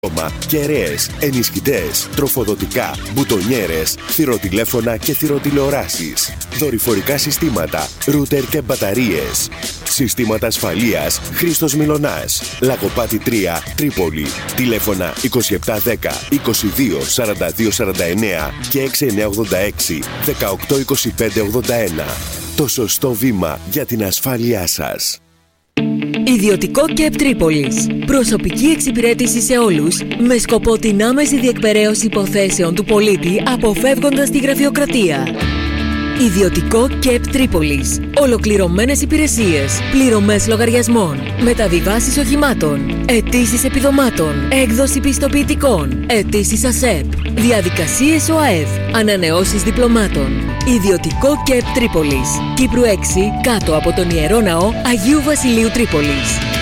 Κεραίες, ενισχυτές, τροφοδοτικά, μπουτονιέρες, θηροτηλέφωνα και θηροτηλεοράσεις, δορυφορικά συστήματα, ρούτερ και μπαταρίες. Συστήματα ασφαλείας Χρήστος Μιλωνάς, Λαγοπάτη 3, Τρίπολη. Τηλέφωνα 2710 22 42 49 και 6986 18 25 81. Το σωστό βήμα για την ασφάλειά σας. Ιδιωτικό ΚΕΠ Τρίπολης. Προσωπική εξυπηρέτηση σε όλους με σκοπό την άμεση διεκπεραίωση υποθέσεων του πολίτη αποφεύγοντας τη γραφειοκρατία. Ιδιωτικό ΚΕΠ Τρίπολης. Ολοκληρωμένες υπηρεσίες, πληρωμές λογαριασμών, μεταβιβάσεις οχημάτων, αιτήσεις επιδομάτων, έκδοση πιστοποιητικών, αιτήσεις ΑΣΕΠ, διαδικασίες ΟΑΕΔ, ανανεώσεις διπλωμάτων. Ιδιωτικό ΚΕΠ Τρίπολης. Κύπρου 6, κάτω από τον Ιερό Ναό Αγίου Βασιλείου Τρίπολης.